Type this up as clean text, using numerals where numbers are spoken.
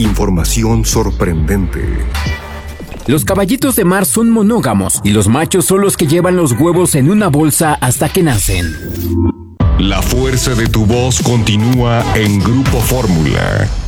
Información sorprendente. Los caballitos de mar son monógamos y los machos son los que llevan los huevos en una bolsa hasta que nacen. La fuerza de tu voz continúa en Grupo Fórmula.